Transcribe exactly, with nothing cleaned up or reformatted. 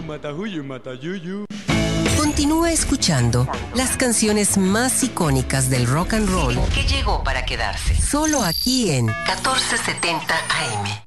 mata Juyu, mata Yuyu. Continúa escuchando las canciones más icónicas del rock and roll que llegó para quedarse. Solo aquí en catorce setenta A M.